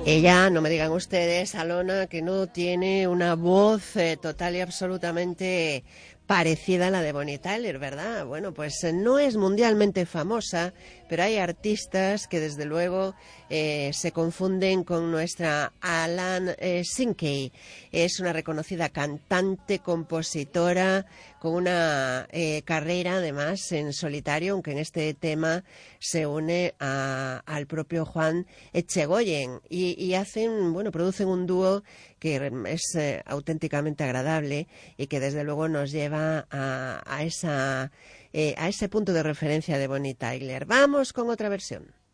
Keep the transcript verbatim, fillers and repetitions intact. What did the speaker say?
Ella, no me digan ustedes, Alona, que no tiene una voz eh, total y absolutamente parecida a la de Bonnie Tyler, ¿verdad? Bueno, pues eh, no es mundialmente famosa, pero hay artistas que desde luego eh, se confunden con nuestra Alan eh, Sinkey. Es una reconocida cantante, compositora, con una eh, carrera además en solitario, aunque en este tema se une a, al propio Juan Echegoyen y, y hacen, bueno, producen un dúo que es eh, auténticamente agradable y que desde luego nos lleva a, a, esa, eh, a ese punto de referencia de Bonnie Tyler. Vamos con otra versión.